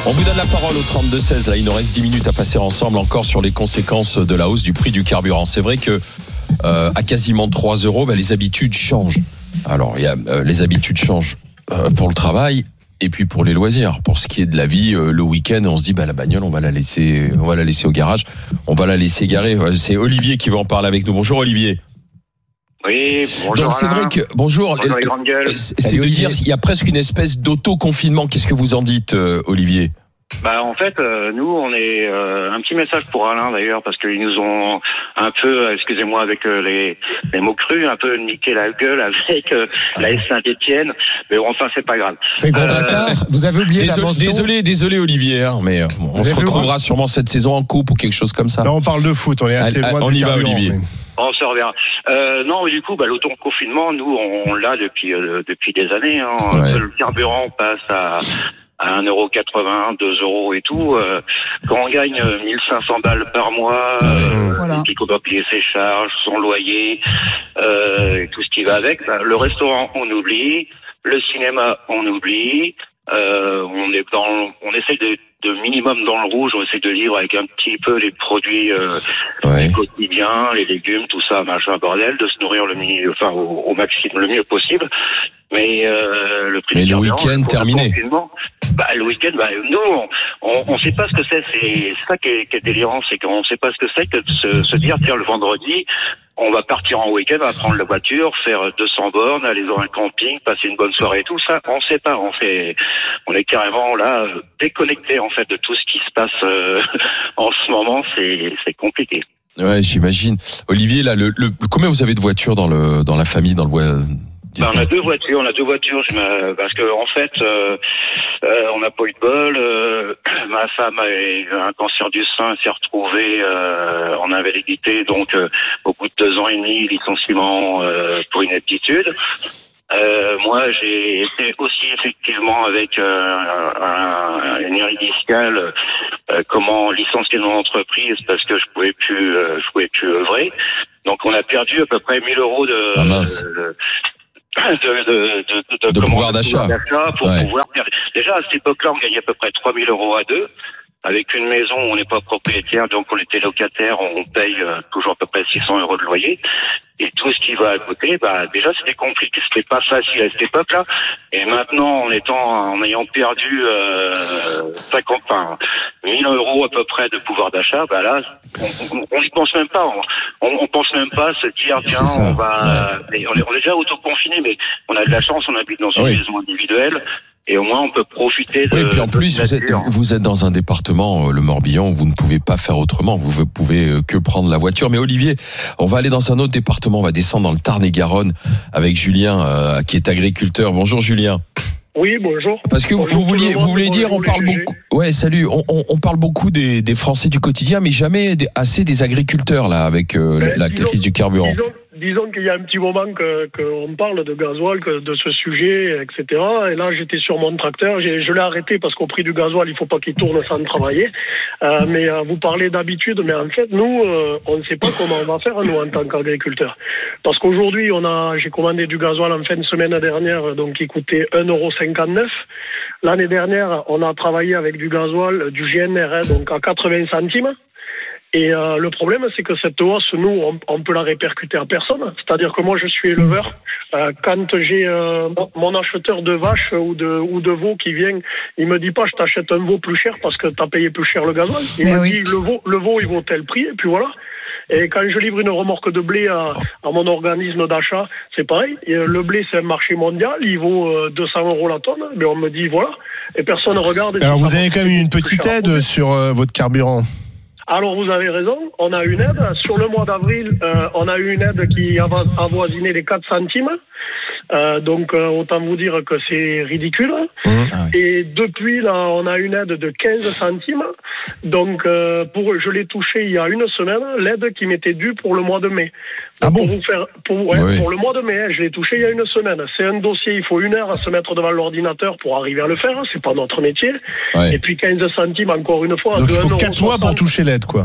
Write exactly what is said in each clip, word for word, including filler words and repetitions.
On vous donne la parole au trente-deux seize. Là, il nous reste dix minutes à passer ensemble encore sur les conséquences de la hausse du prix du carburant. C'est vrai que euh, à quasiment trois euros, bah, les habitudes changent. Alors, il y a euh, les habitudes changent euh, pour le travail et puis pour les loisirs. Pour ce qui est de la vie, euh, le week-end, on se dit bah la bagnole, on va la laisser, on va la laisser au garage, on va la laisser garer. C'est Olivier qui va en parler avec nous. Bonjour Olivier. Oui, bonjour. Donc c'est Alain. vrai que bonjour. Bonjour les grandes gueules. C'est, c'est de dire il y a presque une espèce d'auto-confinement. Qu'est-ce que vous en dites, euh, Olivier? Bah en fait, euh, nous on est euh, un petit message pour Alain d'ailleurs parce qu'ils nous ont un peu, excusez-moi avec euh, les, les mots crus, un peu niqué la gueule avec euh, la S Saint-Étienne. Mais bon, enfin c'est pas grave. C'est Grand Euh, Dakar. Vous avez oublié Désolé, la mention. désolé, désolé Olivier, hein, mais euh, on Vous se avez retrouvera sûrement cette saison en coupe ou quelque chose comme ça. Là, on parle de foot. On est assez Allez, loin on du y va, carburant, Olivier. mais- On se reverra. Euh, non, mais du coup, bah, l'auto-confinement, nous, on, on l'a depuis euh, depuis des années. Hein. Ouais. Le carburant passe à, à un euro quatre-vingts, deux euros et tout. Euh, quand on gagne mille cinq cents balles par mois, euh, Voilà. et puis qu'on doit payer ses charges, son loyer, euh, et tout ce qui va avec, bah, le restaurant, on oublie. Le cinéma, on oublie. Euh, on est dans, on essaie de, de minimum dans le rouge. On essaie de vivre avec un petit peu les produits euh, Ouais. quotidiens, les légumes, tout ça, machin, bordel, de se nourrir le mieux, enfin au, au maximum, le mieux possible. Mais euh, le prix Mais du le carburant, week-end pour terminé. confinement, Bah le week-end, bah nous, on, on, on sait pas ce que c'est. C'est ça qui est, qui est délirant, c'est qu'on sait pas ce que c'est que de se, se dire tiens le vendredi. On va partir en week-end, on va prendre la voiture, faire deux cents bornes, aller dans un camping, passer une bonne soirée et tout ça. On sait pas, on fait, on est carrément là déconnecté en fait de tout ce qui se passe euh, en ce moment. C'est, c'est compliqué. Ouais, j'imagine. Olivier, là, le, le, combien vous avez de voitures dans le dans la famille, dans le voie- Ben, on a deux voitures, on a deux voitures, je me- parce que en fait, euh, euh, on n'a pas eu de bol. Euh, ma femme a eu un cancer du sein, elle s'est retrouvée euh, en invalidité, donc euh, au bout de deux ans et demi, licenciement euh, pour inaptitude. Euh, moi, j'ai été aussi effectivement avec euh, un, une hernie discale, euh, comment licencier mon entreprise parce que je pouvais plus, euh, je pouvais plus œuvrer. Donc, on a perdu à peu près mille euros de. Ah, mince. de de, de, de, de, De comment, pouvoir d'achat. pour Ouais. pouvoir faire. Déjà à cette époque-là, on gagnait à peu près trois mille euros à deux. Avec une maison où on n'est pas propriétaire, donc on était locataire, on paye euh, toujours à peu près six cents euros de loyer. Et tout ce qui va à côté, bah déjà c'était compliqué, c'était pas facile à cette époque-là. Et maintenant, en étant, en ayant perdu euh, cinquante, enfin, mille euros à peu près de pouvoir d'achat, bah là, on on- on n'y pense même pas. On, on, on pense même pas à se dire tiens, C'est ça, on va, mais on est, on est déjà autoconfiné, mais on a de la chance, on habite dans une Oui. maison individuelle. Et au moins, on peut profiter de. Oui, puis en de plus, cette vous êtes, nature. vous êtes dans un département, euh, le Morbihan, où vous ne pouvez pas faire autrement. Vous ne pouvez euh, que prendre la voiture. Mais Olivier, on va aller dans un autre département. On va descendre dans le Tarn-et-Garonne avec Julien, euh, qui est agriculteur. Bonjour Julien. Oui, bonjour. Parce que Bonjour vous tout vouliez, le monde, vous voulez dire, bonjour on les parle G G. beaucoup. Ouais, salut. On, on, on parle beaucoup des, des Français du quotidien, mais jamais des- assez des agriculteurs là, avec euh, Ben, la disons- crise du carburant. Disons, disons qu'il y a un petit moment que qu'on parle de gasoil, que de ce sujet, et cetera. Et là, j'étais sur mon tracteur, j'ai, je l'ai arrêté parce qu'au prix du gasoil, il faut pas qu'il tourne sans travailler. Euh, mais euh, vous parlez d'habitude, mais en fait, nous, euh, on ne sait pas comment on va faire nous en tant qu'agriculteurs. Parce qu'aujourd'hui, on a, j'ai commandé du gasoil en fin de semaine dernière, donc qui coûtait un euro cinquante-neuf. L'année dernière, on a travaillé avec du gasoil, du G N R, donc à quatre-vingts centimes. Et euh, le problème, c'est que cette hausse, nous, on, on peut la répercuter à personne. C'est-à-dire que moi, je suis éleveur. Euh, quand j'ai euh, mon acheteur de vaches ou de ou de veaux qui vient, il me dit pas, je t'achète un veau plus cher parce que t'as payé plus cher le gasoil. Il Mais me oui. dit, le veau, le veau, il vaut tel prix, et puis voilà. Et quand je livre une remorque de blé à, à mon organisme d'achat, c'est pareil. Et le blé, c'est un marché mondial, il vaut euh, deux cents euros la tonne. Mais on me dit, voilà. Et personne ne regarde. Alors, Si vous ça avez va quand même eu une plus petite cher à aide produire. sur euh, votre carburant. Alors vous avez raison, on a une aide. Sur le mois d'avril, euh, on a eu une aide qui ava- avoisinait les quatre centimes. Euh, donc euh, autant vous dire que c'est ridicule. Ah oui. Et depuis là, on a une aide de quinze centimes. Donc euh, pour, je l'ai touché il y a une semaine, l'aide qui m'était due pour le mois de mai. Ah Donc, bon pour vous faire, pour, ouais, Oui. pour le mois de mai, hein, je l'ai touché il y a une semaine. C'est un dossier, il faut une heure à se mettre devant l'ordinateur pour arriver à le faire. C'est pas notre métier. Ouais. Et puis quinze centimes encore une fois. Donc, de il faut un euro quatre mois pour soixante. toucher l'aide, quoi.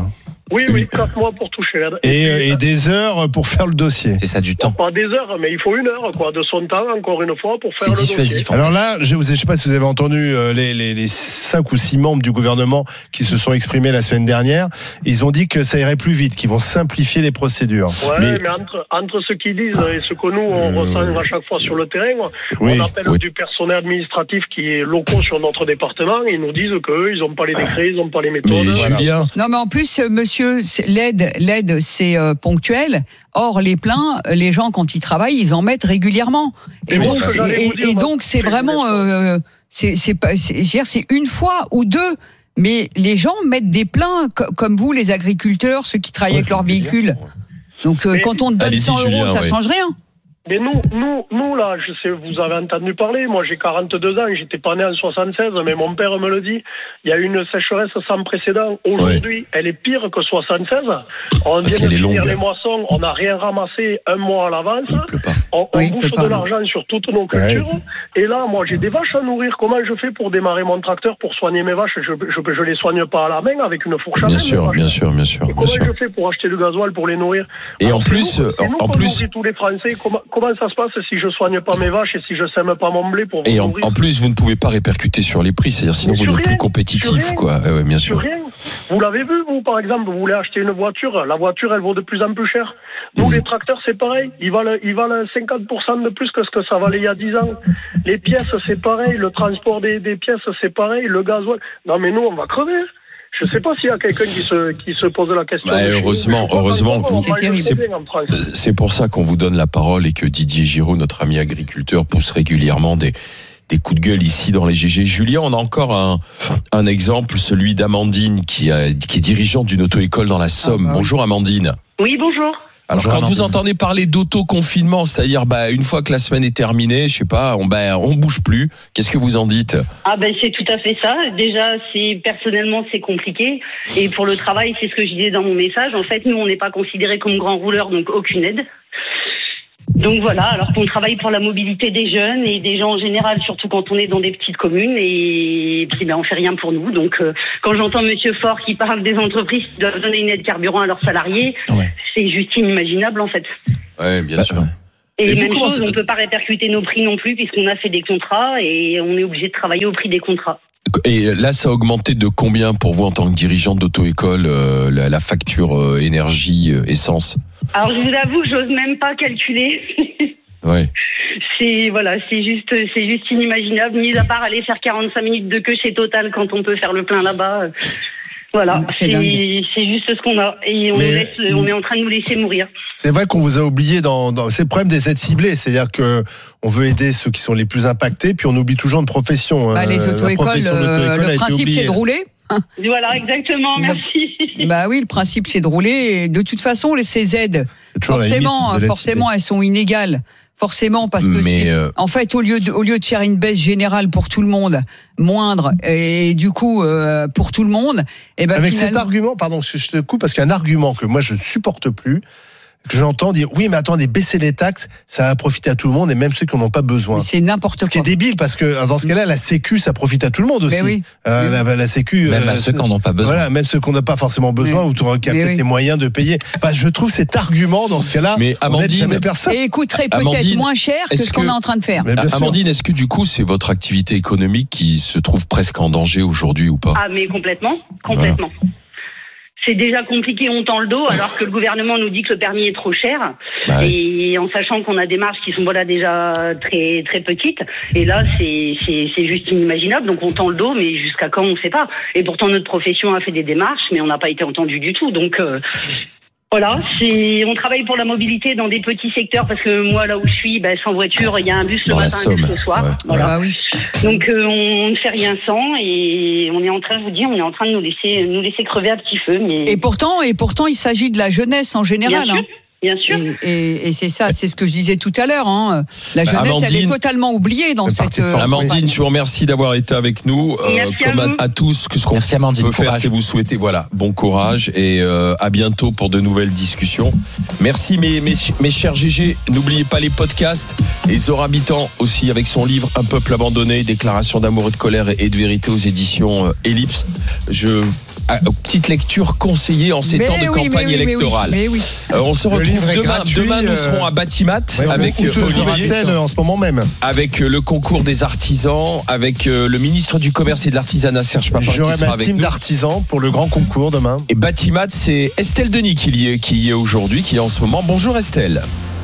Oui, oui, quatre mois pour toucher l'aide. Et, et, et des heures pour faire le dossier. C'est ça, du temps. Pas des heures, mais il faut une heure, quoi, de son temps, encore une fois, pour faire C'est le dissuasif. dossier. Alors là, je ne sais pas si vous avez entendu euh, les, les, les cinq ou six membres du gouvernement qui se sont exprimés la semaine dernière. Ils ont dit que ça irait plus vite, qu'ils vont simplifier les procédures. Ouais, mais, mais entre, entre ce qu'ils disent et ce que nous, on euh... ressent à chaque fois sur le terrain, oui, on appelle oui. du personnel administratif qui est locaux sur notre département, et ils nous disent qu'eux, ils n'ont pas les décrets, ils n'ont pas les méthodes. Mais voilà. Julien. Non, mais en plus, monsieur, l'aide, l'aide, c'est euh, ponctuel. Or, les pleins, les gens, quand ils travaillent, ils en mettent régulièrement. Et, Je donc, pense que j'allais et, vous dire, et moi, donc, c'est je vraiment, euh, c'est, c'est pas, c'est, je veux dire, c'est une fois ou deux. Mais les gens mettent des pleins, co- comme vous, les agriculteurs, ceux qui travaillent Ouais, avec leur je veux véhicule. Donc, euh, Mais- quand on te donne Allez-y, cent euros, Julien, ça ouais. change rien. Mais nous, nous, nous là, je sais, vous avez entendu parler. Moi, j'ai quarante-deux ans. J'étais pas né en soixante-seize, mais mon père me le dit. Il y a eu une sécheresse sans précédent. Aujourd'hui, ouais. Elle est pire que soixante-seize. On Parce vient de finir longue. les moissons. On n'a rien ramassé un mois à l'avance. Il pleut pas. On, on oui, bouffe de l'argent sur toutes nos cultures. Ouais. Et là, moi, j'ai des vaches à nourrir. Comment je fais pour démarrer mon tracteur pour soigner mes vaches? Je, je, je les soigne pas à la main avec une fourche à main. Bien sûr, bien sûr, bien sûr. Et comment je fais pour acheter du gasoil pour les nourrir? Et Alors, en plus, nous, en, en plus, tous les Français. Comment, comment ça se passe si je soigne pas mes vaches et si je sème pas mon blé pour vous et en, nourrir? En plus, vous ne pouvez pas répercuter sur les prix, c'est-à-dire sinon Mais vous n'êtes rien, plus compétitif, quoi. Ouais, ouais, bien sûr. Rien. Vous l'avez vu, vous, par exemple, vous voulez acheter une voiture, la voiture, elle vaut de plus en plus cher. Nous, mmh. les tracteurs, c'est pareil. Ils valent, ils valent cinquante pour cent de plus que ce que ça valait il y a dix ans. Les pièces, c'est pareil. Le transport des, des pièces, c'est pareil. Le gasoil. Non, mais nous, on va crever. Je ne sais pas s'il y a quelqu'un qui se, qui se pose la question. Bah, heureusement, heureusement. Vous, c'est terrible. C'est, c'est pour ça qu'on vous donne la parole et que Didier Giraud, notre ami agriculteur, pousse régulièrement des, des coups de gueule ici dans les G G. Julien, on a encore un, un exemple, celui d'Amandine, qui, a, qui est dirigeante d'une auto-école dans la Somme. Ah, bah, bonjour Amandine. Oui, bonjour. Alors, bonjour, quand Amandine. vous entendez parler d'auto-confinement, c'est-à-dire, bah, une fois que la semaine est terminée, je sais pas, on, bah, on bouge plus. Qu'est-ce que vous en dites? Ah, ben, c'est tout à fait ça. Déjà, c'est, personnellement, c'est compliqué. Et pour le travail, c'est ce que je disais dans mon message. En fait, nous, on n'est pas considérés comme grands rouleurs, donc aucune aide. Donc voilà, alors qu'on travaille pour la mobilité des jeunes et des gens en général, surtout quand on est dans des petites communes, et puis ben on fait rien pour nous. Donc euh, quand j'entends Monsieur Faure qui parle des entreprises qui doivent donner une aide carburant à leurs salariés, ouais. C'est juste inimaginable en fait. Ouais, bien bah, sûr. Et, et même chose, on ne peut pas répercuter nos prix non plus puisqu'on a fait des contrats et on est obligé de travailler au prix des contrats. Et là, ça a augmenté de combien pour vous en tant que dirigeante d'auto-école, euh, la, la facture euh, énergie, euh, essence? Alors, je vous avoue que j'ose même pas calculer. Ouais. C'est, voilà, c'est juste, c'est juste inimaginable, mis à part aller faire quarante-cinq minutes de queue chez Total quand on peut faire le plein là-bas. Voilà, c'est, c'est, c'est juste ce qu'on a. Et on, Mais, laisse, on est en train de nous laisser mourir. C'est vrai qu'on vous a oublié dans, dans c'est le problème des aides ciblées, c'est-à-dire que on veut aider ceux qui sont les plus impactés, puis on oublie toujours une profession. Bah, les auto-écoles, euh, le principe c'est de rouler. Voilà, exactement, merci. Bah oui, le principe c'est de rouler. Et de toute façon, ces aides, forcément, forcément, elles sont inégales. Forcément, parce que Mais euh... en fait, au lieu de, au lieu de faire une baisse générale pour tout le monde, moindre, et du coup euh, pour tout le monde, et ben avec finalement... cet argument, pardon, je te coupe parce qu'il y a un argument que moi je ne supporte plus, que j'entends dire oui, mais attendez, baisser les taxes, ça va profiter à tout le monde et même ceux qui n'en ont pas besoin. Mais c'est n'importe quoi. Ce qui est débile parce que dans ce cas-là, la Sécu, ça profite à tout le monde aussi. Mais oui. Euh, oui. La, la Sécu, même euh, à ceux qui n'en ont pas besoin. Voilà, même ceux qui n'ont pas forcément besoin oui. ou qui ont peut-être oui. les moyens de payer. Bah, je trouve cet argument dans ce cas-là, mais Amandine, on n'aide jamais personne. Et coûterait peut-être Amandine, moins cher que ce qu'on que, est en train de faire. Amandine, est-ce que du coup, c'est votre activité économique qui se trouve presque en danger aujourd'hui ou pas? Ah, mais complètement, complètement. Voilà. C'est déjà compliqué, on tend le dos, alors que le gouvernement nous dit que le permis est trop cher. Bah et en sachant qu'on a des marges qui sont voilà déjà très très petites. Et là, c'est c'est c'est juste inimaginable. Donc on tend le dos, mais jusqu'à quand on ne sait pas. Et pourtant notre profession a fait des démarches, mais on n'a pas été entendu du tout. Donc euh, voilà, c'est on travaille pour la mobilité dans des petits secteurs parce que moi là où je suis, ben, sans voiture, il y a un bus le dans matin, un bus le soir. Ouais. Voilà. Ah oui. Donc euh, on ne fait rien sans et on est en train, je vous dis, on est en train de nous laisser nous laisser crever à petit feu. Mais et pourtant et pourtant il s'agit de la jeunesse en général. Bien sûr. Hein. Bien sûr. Et, et, et c'est ça, c'est ce que je disais tout à l'heure. Hein. La jeunesse, Amandine, elle est totalement oubliée dans cette. Euh, Amandine, je vous remercie d'avoir été avec nous. Euh, comme à, à, à tous, ce qu'on Merci Amandine, peut faire, courage. c'est vous souhaiter, voilà, bon courage et euh, à bientôt pour de nouvelles discussions. Merci mes mes, mes chers G G. N'oubliez pas les podcasts. Et Zora Habitant aussi avec son livre Un peuple abandonné, déclaration d'amour et de colère et de vérité aux éditions euh, Ellipse. Je ah, petite lecture conseillée en ces Mais temps de oui, campagne mais oui, électorale. Mais oui, mais oui. Euh, on se Le retrouve livre est demain. gratuit, Demain, nous euh, serons à Batimat Ouais, avec avec Olivier, Racel en ce moment même. avec le concours des artisans, avec euh, le ministre du Commerce et de l'Artisanat Serge Papin qui J'aurai sera ma avec team nous. d'artisans pour le grand concours demain. Et Batimat, c'est Estelle Denis qui y est, qui y est aujourd'hui, qui est en ce moment. Bonjour Estelle.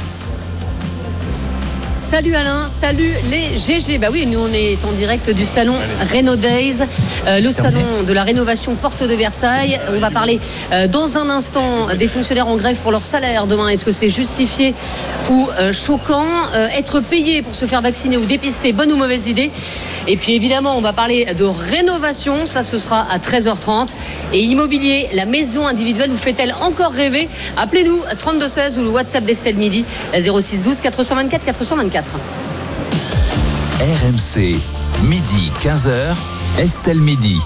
Salut Alain, salut les G G. Bah oui, nous on est en direct du salon Reno Days, euh, le salon de la rénovation Porte de Versailles. On va parler euh, dans un instant des fonctionnaires en grève pour leur salaire demain. Est-ce que c'est justifié ou euh, choquant? euh, Être payé pour se faire vacciner ou dépister, bonne ou mauvaise idée? Et puis évidemment, on va parler de rénovation. Ça, ce sera à treize heures trente. Et immobilier, la maison individuelle vous fait-elle encore rêver? Appelez-nous trente-deux seize ou le WhatsApp d'Estelle Midi, zéro six douze quatre cent vingt-quatre quatre cent vingt-quatre. R M C, midi quinze heures, Estelle Midi.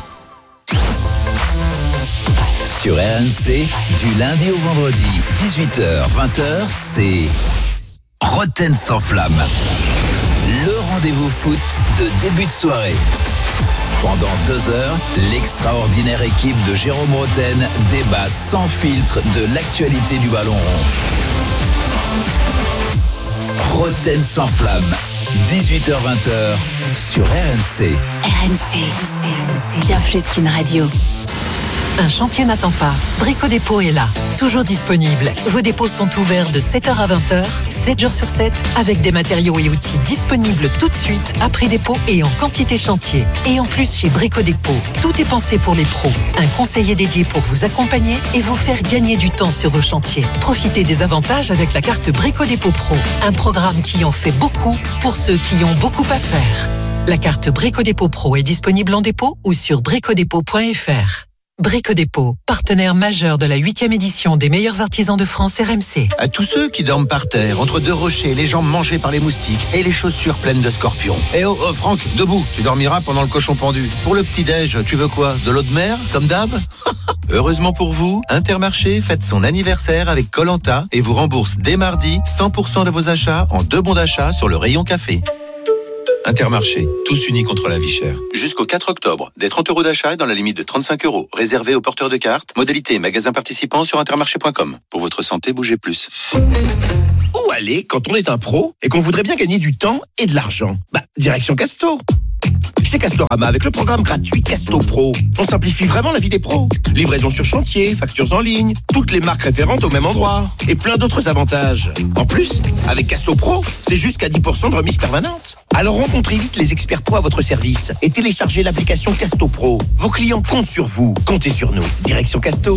Sur R M C, du lundi au vendredi, dix-huit heures vingt heures, c'est Roten sans flamme. Le rendez-vous foot de début de soirée. Pendant deux heures, l'extraordinaire équipe de Jérôme Roten débat sans filtre de l'actualité du ballon rond. Roten sans flamme, dix-huit heures vingt sur R M C. R M C, bien plus qu'une radio. Un chantier n'attend pas. Brico Dépôt est là, toujours disponible. Vos dépôts sont ouverts de sept heures à vingt heures, sept jours sur sept, avec des matériaux et outils disponibles tout de suite, après dépôt et en quantité chantier. Et en plus, chez Brico Dépôt, tout est pensé pour les pros. Un conseiller dédié pour vous accompagner et vous faire gagner du temps sur vos chantiers. Profitez des avantages avec la carte Brico Dépôt Pro, un programme qui en fait beaucoup pour ceux qui ont beaucoup à faire. La carte Brico Dépôt Pro est disponible en dépôt ou sur bricodépôt point f r. Brico Dépôt, partenaire majeur de la huitième édition des meilleurs artisans de France R M C. À tous ceux qui dorment par terre, entre deux rochers, les jambes mangées par les moustiques et les chaussures pleines de scorpions. Eh oh, oh Franck, debout, tu dormiras pendant le cochon pendu. Pour le petit-déj, tu veux quoi? De l'eau de mer, comme d'hab? Heureusement pour vous, Intermarché fête son anniversaire avec Koh-Lanta et vous rembourse dès mardi cent pour cent de vos achats en deux bons d'achat sur le rayon café. Intermarché, tous unis contre la vie chère. Jusqu'au quatre octobre, des trente euros d'achat dans la limite de trente-cinq euros, réservés aux porteurs de cartes. Modalité et magasins participants sur intermarché point com. Pour votre santé, bougez plus. Où aller quand on est un pro et qu'on voudrait bien gagner du temps et de l'argent? Bah, direction Casto. Chez Castorama, avec le programme gratuit Casto Pro, on simplifie vraiment la vie des pros. Livraison sur chantier, factures en ligne, toutes les marques référentes au même endroit et plein d'autres avantages. En plus, avec Casto Pro, c'est jusqu'à dix pour cent de remise permanente. Alors rencontrez vite les experts pro à votre service et téléchargez l'application Casto Pro. Vos clients comptent sur vous, comptez sur nous. Direction Casto.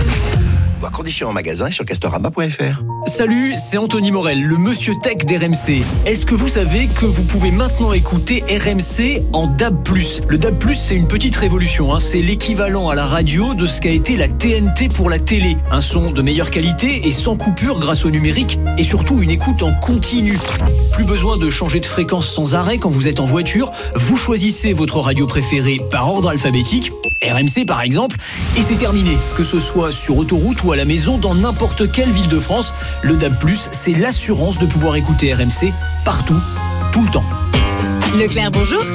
Voir conditions en magasin et sur castorama point f r. Salut, c'est Anthony Morel, le monsieur tech d'R M C. Est-ce que vous savez que vous pouvez maintenant écouter R M C en D A B plus? Le D A B plus, c'est une petite révolution, hein. C'est l'équivalent à la radio de ce qu'a été la T N T pour la télé. Un son de meilleure qualité et sans coupure grâce au numérique et surtout une écoute en continu. Plus besoin de changer de fréquence sans arrêt quand vous êtes en voiture. Vous choisissez votre radio préférée par ordre alphabétique, R M C par exemple, et c'est terminé. Que ce soit sur autoroute ou à la maison, dans n'importe quelle ville de France, le D A B plus, c'est l'assurance de pouvoir écouter R M C partout, tout le temps. Leclerc, bonjour.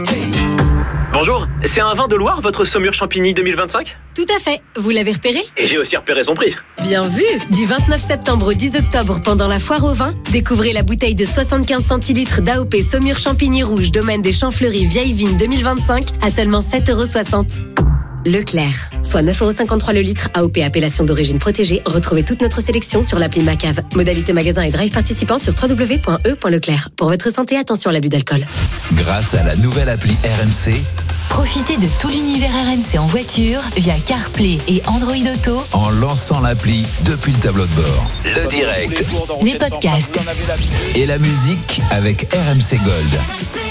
Bonjour, c'est un vin de Loire, votre Saumur Champigny deux mille vingt-cinq? Tout à fait, vous l'avez repéré? Et j'ai aussi repéré son prix. Bien vu. Du vingt-neuf septembre au dix octobre, pendant la foire au vin, découvrez la bouteille de soixante-quinze centilitres d'A O P Saumur Champigny Rouge, domaine des Champs Fleuris, Vieille Vigne deux mille vingt-cinq, à seulement sept euros soixante. Leclerc, soit neuf euros cinquante-trois le litre, A O P appellation d'origine protégée. Retrouvez toute notre sélection sur l'appli Macave. Modalité magasin et drive participant sur w w w point e point leclerc. Pour votre santé, attention à l'abus d'alcool. Grâce à la nouvelle appli R M C, profitez de tout l'univers R M C en voiture via CarPlay et Android Auto en lançant l'appli depuis le tableau de bord. Le direct, les podcasts et la musique avec R M C Gold.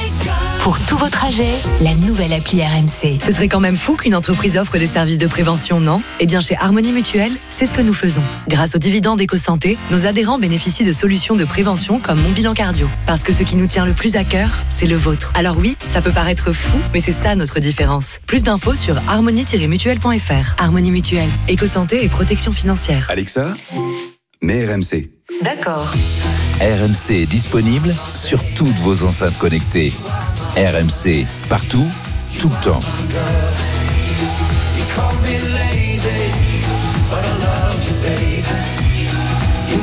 Pour tous vos trajets, la nouvelle appli R M C. Ce serait quand même fou qu'une entreprise offre des services de prévention, non? Eh bien, chez Harmonie Mutuelle, c'est ce que nous faisons. Grâce aux dividendes EcoSanté, nos adhérents bénéficient de solutions de prévention comme Mon Bilan Cardio. Parce que ce qui nous tient le plus à cœur, c'est le vôtre. Alors oui, ça peut paraître fou, mais c'est ça notre différence. Plus d'infos sur harmonie tiret mutuelle point f r. Harmonie Mutuelle, EcoSanté et protection financière. Alexa, mets R M C. D'accord. R M C est disponible sur toutes vos enceintes connectées. R M C, partout, tout le temps.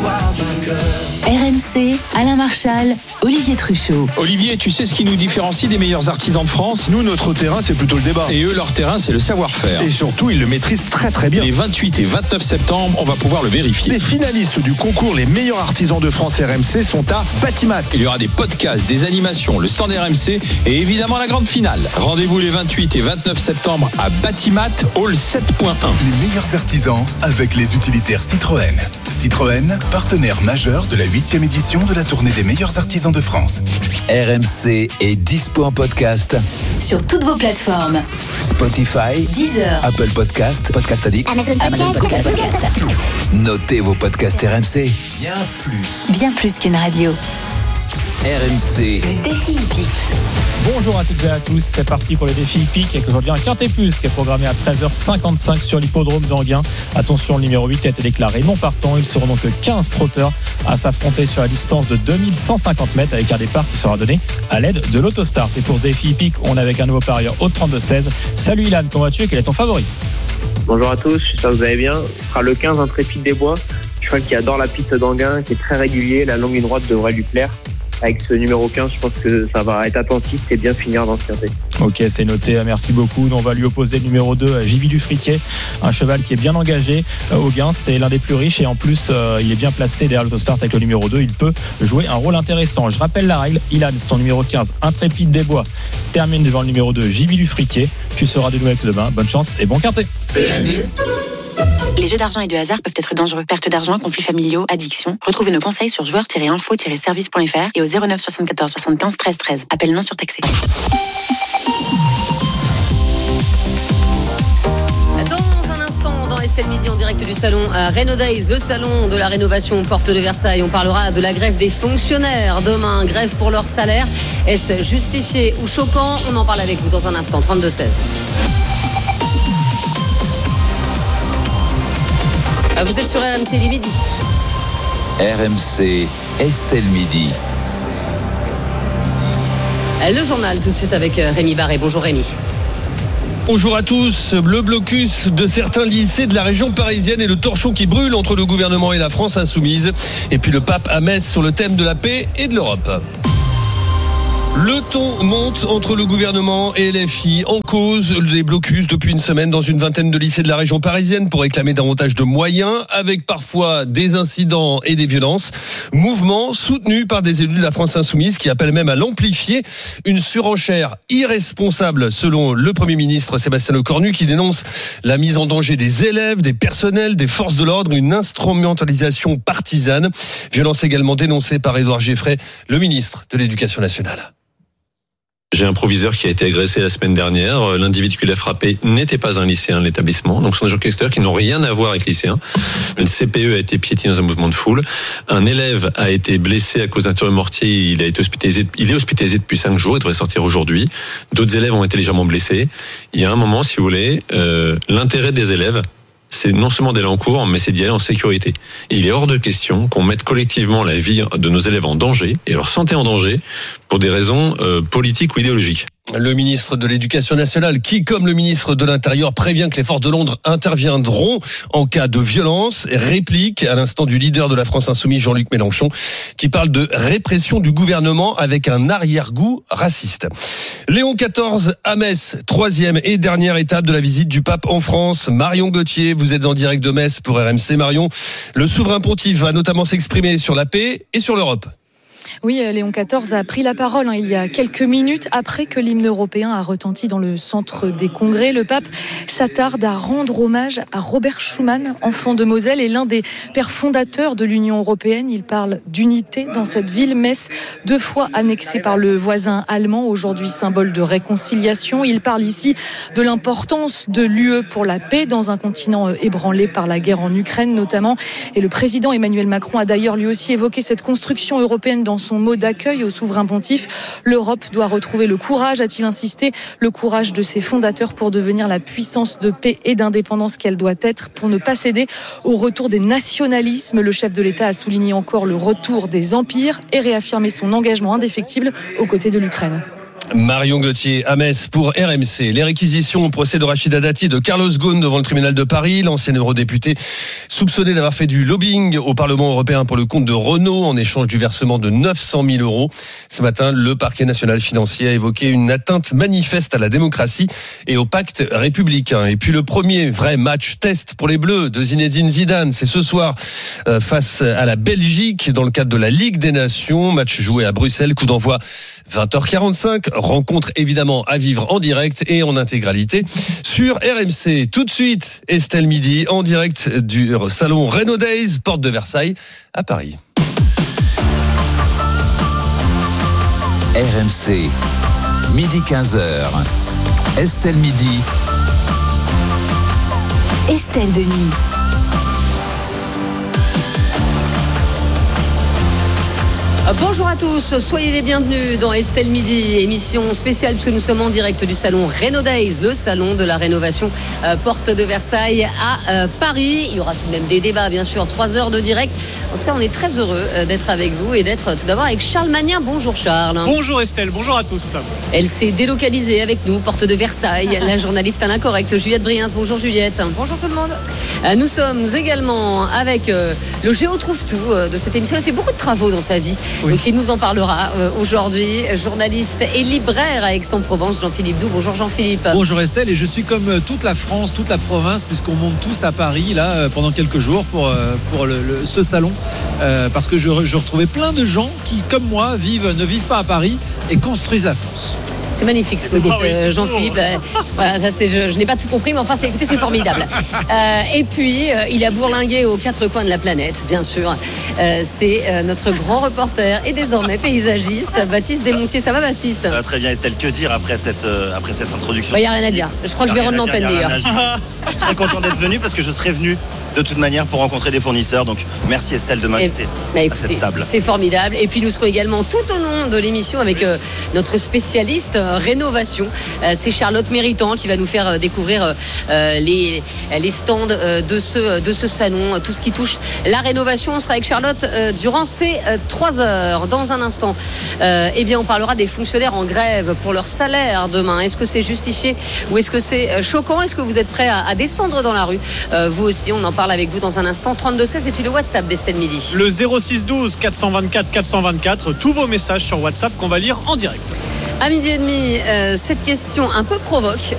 R M C, Alain Marchal, Olivier Truchot. Olivier, tu sais ce qui nous différencie des meilleurs artisans de France ? Nous, notre terrain, c'est plutôt le débat. Et eux, leur terrain, c'est le savoir-faire. Et surtout, ils le maîtrisent très très bien. Les vingt-huit et vingt-neuf septembre, on va pouvoir le vérifier. Les finalistes du concours Les meilleurs artisans de France R M C sont à Batimat. Il y aura des podcasts, des animations, le stand R M C et évidemment la grande finale. Rendez-vous les vingt-huit et vingt-neuf septembre à Batimat, hall sept point un. Les meilleurs artisans avec les utilitaires Citroën. Citroën, partenaire majeur de la huitième édition de la tournée des meilleurs artisans de France. R M C est dispo en podcast Sur toutes vos plateformes. Spotify, Deezer, Apple Podcast, Podcast Addict, Amazon Podcast, Podcast, Podcast. Notez vos podcasts R M C. Bien plus. Bien plus qu'une radio. R M C. Défi hippique. Bonjour à toutes et à tous, c'est parti pour le défi hippique avec aujourd'hui un quintet plus qui est programmé à treize heures cinquante-cinq sur l'hippodrome d'Anguin. Attention, le numéro huit a été déclaré non partant. Ils seront donc quinze trotteurs à s'affronter sur la distance de deux mille cent cinquante mètres avec un départ qui sera donné à l'aide de l'autostart. Et pour ce défi hippique, on est avec un nouveau parieur au trente-deux seize. Salut Ilan, comment vas-tu et quel est ton favori ? Bonjour à tous, j'espère que vous allez bien. Ce sera le quinze Intrépide des Bois, cheval qui adore la piste d'Anguin, qui est très régulier, la longue ligne droite devrait lui plaire. Avec ce numéro quinze, je pense que ça va être attentif et bien finir dans ce quintet. Ok, c'est noté, merci beaucoup. On va lui opposer le numéro deux, J V du Friquet, un cheval qui est bien engagé au gain, c'est l'un des plus riches et en plus euh, il est bien placé derrière l'autostart avec le numéro deux, il peut jouer un rôle intéressant. Je rappelle la règle, Ilan, c'est ton numéro quinze, Intrépide des Bois, termine devant le numéro deux, J V du Friquet. Tu seras de nouveau avec demain, bonne chance et bon quintet. Les jeux d'argent et de hasard peuvent être dangereux. Perte d'argent, conflits familiaux, addiction. Retrouvez nos conseils sur joueurs tiret info tiret service point f r et au zéro neuf soixante-quatorze soixante-quinze treize treize. Appel non surtaxé. Dans un instant, dans Estelle Midi, en direct du salon à Renaud Days, le salon de la rénovation porte de Versailles. On parlera de la grève des fonctionnaires. Demain, grève pour leur salaire. Est-ce justifié ou choquant ? On en parle avec vous dans un instant. trente-deux seize. Vous êtes sur R M C, les midi. R M C, Estelle Midi. Le journal tout de suite avec Rémi Barré. Bonjour Rémi. Bonjour à tous. Le blocus de certains lycées de la région parisienne et le torchon qui brûle entre le gouvernement et la France insoumise. Et puis le pape à Metz sur le thème de la paix et de l'Europe. Le ton monte entre le gouvernement et L F I. En cause, des blocus depuis une semaine dans une vingtaine de lycées de la région parisienne pour réclamer davantage de moyens, avec parfois des incidents et des violences. Mouvement soutenu par des élus de la France insoumise qui appellent même à l'amplifier. Une surenchère irresponsable selon le Premier ministre Sébastien Lecornu qui dénonce la mise en danger des élèves, des personnels, des forces de l'ordre, une instrumentalisation partisane. Violence également dénoncée par Édouard Geffray, le ministre de l'Éducation nationale. J'ai un proviseur qui a été agressé la semaine dernière. L'individu qui l'a frappé n'était pas un lycéen de l'établissement. Donc, ce sont des gens extérieurs qui n'ont rien à voir avec les lycéens. Une C P E a été piétinée dans un mouvement de foule. Un élève a été blessé à cause d'un tir de mortier. Il a été hospitalisé. Il est hospitalisé depuis cinq jours. Il devrait sortir aujourd'hui. D'autres élèves ont été légèrement blessés. Il y a un moment, si vous voulez, euh, l'intérêt des élèves, c'est non seulement d'aller en cours, mais c'est d'y aller en sécurité. Et il est hors de question qu'on mette collectivement la vie de nos élèves en danger et leur santé en danger pour des raisons euh, politiques ou idéologiques. Le ministre de l'Éducation nationale qui, comme le ministre de l'Intérieur, prévient que les forces de l'ordre interviendront en cas de violence, réplique à l'instant du leader de la France insoumise, Jean-Luc Mélenchon, qui parle de répression du gouvernement avec un arrière-goût raciste. Léon quatorze à Metz, troisième et dernière étape de la visite du pape en France. Marion Gauthier, vous êtes en direct de Metz pour R M C. Marion, le souverain pontife va notamment s'exprimer sur la paix et sur l'Europe. Oui, Léon quatorze a pris la parole hein, il y a quelques minutes après que l'hymne européen a retenti dans le centre des congrès. Le pape s'attarde à rendre hommage à Robert Schuman, enfant de Moselle et l'un des pères fondateurs de l'Union européenne. Il parle d'unité dans cette ville, Metz, deux fois annexée par le voisin allemand, aujourd'hui symbole de réconciliation. Il parle ici de l'importance de l'U E pour la paix dans un continent ébranlé par la guerre en Ukraine notamment. Et le président Emmanuel Macron a d'ailleurs lui aussi évoqué cette construction européenne dans son mot d'accueil au souverain pontife. L'Europe doit retrouver le courage, a-t-il insisté, le courage de ses fondateurs pour devenir la puissance de paix et d'indépendance qu'elle doit être, pour ne pas céder au retour des nationalismes. Le chef de l'État a souligné encore le retour des empires et réaffirmé son engagement indéfectible aux côtés de l'Ukraine. Marion Gauthier à Metz pour R M C. Les réquisitions au procès de Rachida Dati de Carlos Ghosn devant le tribunal de Paris. L'ancien eurodéputé soupçonné d'avoir fait du lobbying au Parlement européen pour le compte de Renault en échange du versement de neuf cent mille euros. Ce matin, le parquet national financier a évoqué une atteinte manifeste à la démocratie et au pacte républicain. Et puis le premier vrai match test pour les Bleus de Zinedine Zidane, c'est ce soir euh, face à la Belgique dans le cadre de la Ligue des Nations. Match joué à Bruxelles, coup d'envoi vingt heures quarante-cinq. Rencontre évidemment à vivre en direct et en intégralité sur R M C. Tout de suite, Estelle Midi en direct du salon Renaud Days, porte de Versailles à Paris. R M C, midi quinze heures. Estelle Midi. Estelle Denis. Bonjour à tous, soyez les bienvenus dans Estelle Midi, émission spéciale puisque nous sommes en direct du salon Renaud Days, le salon de la rénovation euh, porte de Versailles à euh, Paris. Il y aura tout de même des débats, bien sûr, trois heures de direct. En tout cas, on est très heureux euh, d'être avec vous et d'être tout d'abord avec Charles Magnien. Bonjour Charles. Bonjour Estelle, bonjour à tous. Elle s'est délocalisée avec nous, porte de Versailles, la journaliste à l'incorrect Juliette Briens. Bonjour Juliette. Bonjour tout le monde. Euh, nous sommes également avec euh, le Géo Trouve Tout euh, de cette émission. Elle a fait beaucoup de travaux dans sa vie. Oui. Donc il nous en parlera euh, aujourd'hui, journaliste et libraire à Aix-en-Provence, Jean-Philippe Doux. Bonjour Jean-Philippe. Bonjour Estelle, et je suis comme toute la France, toute la province, puisqu'on monte tous à Paris là pendant quelques jours pour, pour le, le, ce salon, euh, parce que je, je retrouvais plein de gens qui, comme moi, vivent, ne vivent pas à Paris et construisent la France. C'est magnifique ce que vous dites, euh, Jean-Philippe. Euh, voilà, ça, c'est, je, je n'ai pas tout compris, mais enfin, c'est, écoutez, c'est formidable. Euh, et puis, euh, il a bourlingué aux quatre coins de la planète, bien sûr. Euh, c'est euh, notre grand reporter et désormais paysagiste, Baptiste Desmontiers. Ça va, Baptiste? euh, Très bien, Estelle. Que dire après cette, euh, après cette introduction? Il n'y a rien à dire. Je crois que je vais rendre l'antenne d'ailleurs. Je suis très content d'être venu parce que je serais venu de toute manière pour rencontrer des fournisseurs. Donc, merci Estelle de m'inviter bah, à cette table. C'est formidable. Et puis, nous serons également tout au long de l'émission avec euh, notre spécialiste rénovation. Euh, c'est Charlotte Méritant qui va nous faire euh, découvrir euh, les, les stands euh, de, ce, de ce salon, tout ce qui touche la rénovation. On sera avec Charlotte euh, durant ces euh, trois heures. Dans un instant, euh, eh bien, on parlera des fonctionnaires en grève pour leur salaire demain. Est-ce que c'est justifié ou est-ce que c'est euh, choquant? Est-ce que vous êtes prêts à, à descendre dans la rue? euh, Vous aussi, on en parle avec vous dans un instant. Trente-deux seize et puis le WhatsApp d'Estelle Midi. Le zéro six douze quatre cent vingt-quatre quatre cent vingt-quatre. Tous vos messages sur WhatsApp qu'on va lire en direct. À midi et demi, euh, cette question un peu provoque.